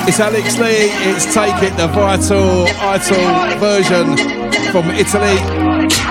It's Alex Lee, it's Take It, the Vital version from Italy.